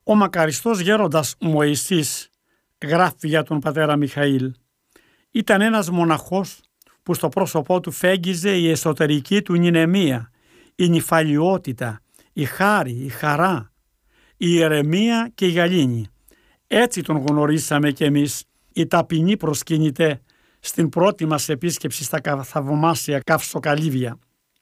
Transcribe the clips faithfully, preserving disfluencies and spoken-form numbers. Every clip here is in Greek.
Ο μακαριστός γέροντας Μωυσής γράφει για τον πατέρα Μιχαήλ. Ήταν ένας μοναχός που στο πρόσωπό του φέγγιζε η εσωτερική του νηνεμία, η νηφαλιότητα, η χάρη, η χαρά, η ηρεμία και η γαλήνη. Έτσι τον γνωρίσαμε κι εμείς οι ταπεινοί προσκυνητέ στην πρώτη μας επίσκεψη στα θαυμάσια Καυσοκαλύβια.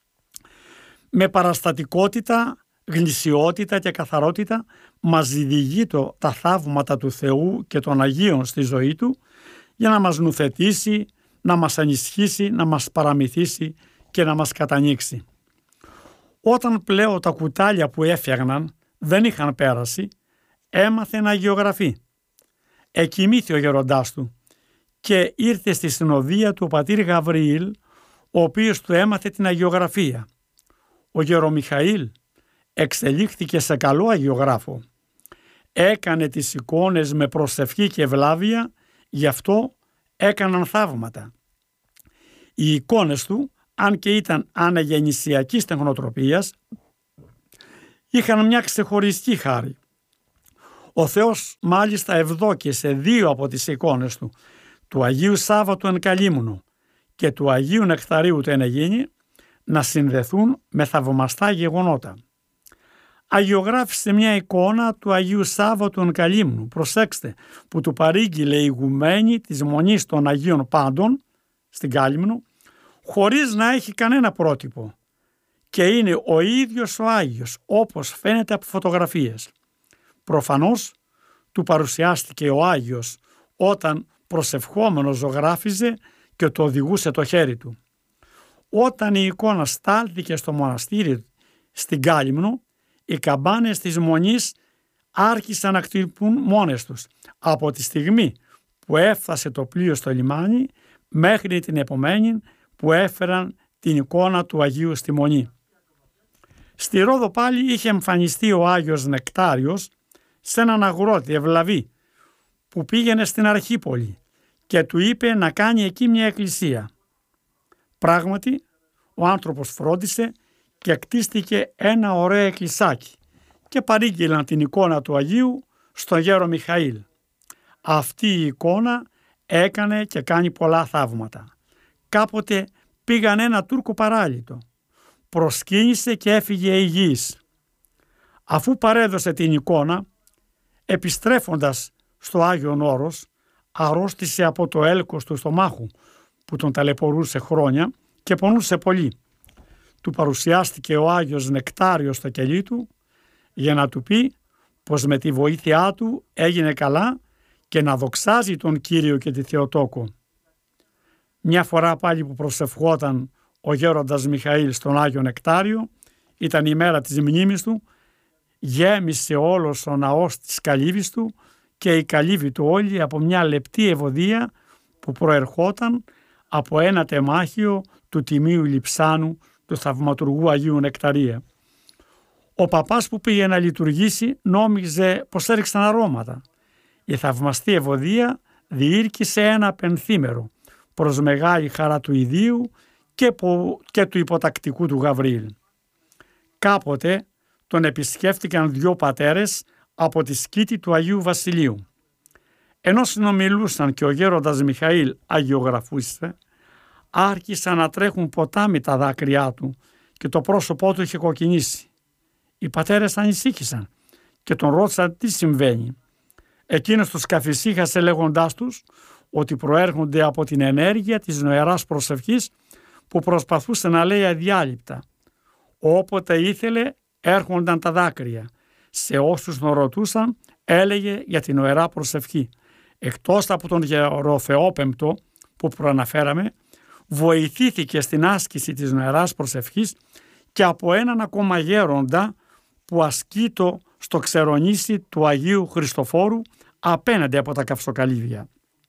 Με παραστατικότητα, γνησιότητα και καθαρότητα μας διδηγεί το, τα θαύματα του Θεού και των Αγίων στη ζωή του για να μας νουθετήσει, να μας ενισχύσει, να μας παραμυθίσει και να μας κατανοίξει. Όταν πλέον τα κουτάλια που έφτιαγναν δεν είχαν πέρασει, έμαθε να αγιογραφεί. Εκοιμήθη ο γεροντάς του και ήρθε στη συνοδεία του ο πατήρ Γαβριήλ, ο οποίος του έμαθε την αγιογραφία. Ο γερομιχαήλ εξελίχθηκε σε καλό αγιογράφο. Έκανε τις εικόνες με προσευχή και ευλάβεια, γι' αυτό έκαναν θαύματα. Οι εικόνες του, αν και ήταν αναγεννησιακής τεχνοτροπίας, είχαν μια ξεχωριστή χάρη. Ο Θεός μάλιστα ευδόκησε δύο από τις εικόνες του, του Αγίου Σάββατου εν Καλύμνου και του Αγίου Νεκταρίου του Ενεγίνη, να συνδεθούν με θαυμαστά γεγονότα. Αγιογράφησε μια εικόνα του Αγίου Σάββατου εν Καλύμνου, προσέξτε, που του παρήγγειλε η ηγουμένη της Μονής των Αγίων Πάντων στην Κάλυμνο, χωρίς να έχει κανένα πρότυπο, και είναι ο ίδιος ο Άγιος, όπως φαίνεται από φωτογραφίες. Προφανώς του παρουσιάστηκε ο Άγιος όταν προσευχόμενος ζωγράφιζε και το οδηγούσε το χέρι του. Όταν η εικόνα στάλθηκε στο μοναστήρι στην Κάλυμνο, οι καμπάνες της Μονής άρχισαν να χτυπούν μόνες τους από τη στιγμή που έφτασε το πλοίο στο λιμάνι μέχρι την επομένη που έφεραν την εικόνα του Αγίου στη Μονή. Στη Ρόδο πάλι είχε εμφανιστεί ο Άγιος Νεκτάριος σε έναν αγρότη ευλαβή που πήγαινε στην Αρχίπολη και του είπε να κάνει εκεί μια εκκλησία. Πράγματι, ο άνθρωπος φρόντισε και κτίστηκε ένα ωραίο εκκλησάκι και παρήγγειλαν την εικόνα του Αγίου στον γέρο Μιχαήλ. Αυτή η εικόνα έκανε και κάνει πολλά θαύματα. Κάποτε πήγαν ένα Τούρκο παράλυτο, προσκύνησε και έφυγε υγιής. Αφού παρέδωσε την εικόνα, επιστρέφοντας στο Άγιον Όρος, αρρώστησε από το έλκος του στομάχου που τον ταλαιπωρούσε χρόνια και πονούσε πολύ. Του παρουσιάστηκε ο Άγιος Νεκτάριος στο κελί του για να του πει πως με τη βοήθειά του έγινε καλά και να δοξάζει τον Κύριο και τη Θεοτόκο. Μια φορά πάλι που προσευχόταν ο γέροντας Μιχαήλ στον Άγιο Νεκτάριο, ήταν η μέρα της μνήμης του, γέμισε όλος ο ναός της καλύβης του και η καλύβη του όλη από μια λεπτή ευωδία που προερχόταν από ένα τεμάχιο του τιμίου Λειψάνου του θαυματουργού Αγίου Νεκταρία. Ο παπάς που πήγε να λειτουργήσει νόμιζε πως έριξαν αρώματα. Η θαυμαστή ευωδία διήρκησε ένα πενθήμερο προς μεγάλη χαρά του ιδίου και, που, και του υποτακτικού του Γαβριήλ. Κάποτε τον επισκέφτηκαν δυο πατέρες από τη σκήτη του Αγίου Βασιλείου. Ενώ συνομιλούσαν και ο γέροντας Μιχαήλ αγιογραφούσε, άρχισαν να τρέχουν ποτάμι τα δάκρυά του και το πρόσωπό του είχε κοκκινήσει. Οι πατέρες ανησύχησαν και τον ρώτησαν τι συμβαίνει. Εκείνος τους καθησύχασε λέγοντάς τους ότι προέρχονται από την ενέργεια της νοεράς προσευχής που προσπαθούσε να λέει αδιάλειπτα. Όποτε ήθελε έρχονταν τα δάκρυα. Σε όσους τον ρωτούσαν έλεγε για την νοερά προσευχή. Εκτός από τον γεροθεόπεμπτο που προαναφέραμε, βοηθήθηκε στην άσκηση της νοεράς προσευχής και από έναν ακόμα γέροντα που ασκείτο στο ξερονήσι του Αγίου Χριστοφόρου απέναντι από τα Καυσοκαλύβια.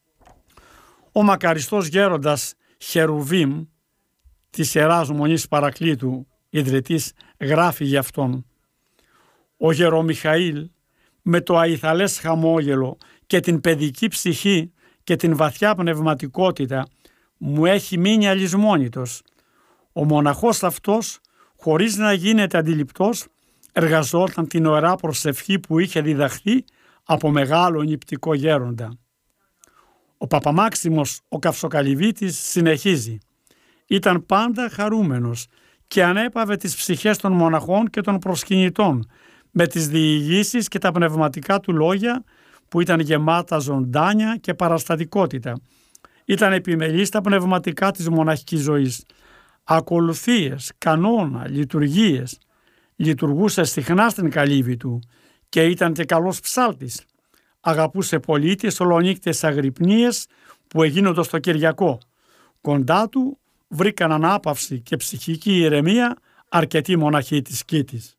Ο μακαριστός γέροντας Χερουβίμ της Ιεράς Μονής Παρακλήτου ιδρυτής γράφει για αυτόν: «Ο γερομιχαήλ με το αϊθαλές χαμόγελο και την παιδική ψυχή και την βαθιά πνευματικότητα μου έχει μείνει αλυσμόνητος. Ο μοναχός αυτός, χωρίς να γίνεται αντιληπτός, εργαζόταν την ωραία προσευχή που είχε διδαχθεί από μεγάλο νηπτικό γέροντα. Ο Παπαμάξιμος ο Καυσοκαλυβίτης συνεχίζει. Ήταν πάντα χαρούμενος και ανέπαβε τις ψυχές των μοναχών και των προσκυνητών με τις διηγήσεις και τα πνευματικά του λόγια που ήταν γεμάτα ζωντάνια και παραστατικότητα. Ήταν επιμελής στα πνευματικά της μοναχικής ζωής. Ακολουθίες, κανόνα, λειτουργίες. Λειτουργούσε συχνά στην καλύβη του και ήταν και καλός ψάλτης. Αγαπούσε πολύ τις ολονύκτες αγρυπνίες που εγίνονταν στο Κυριακό. Κοντά του βρήκαν ανάπαυση και ψυχική ηρεμία αρκετοί μοναχοί της Κήτης.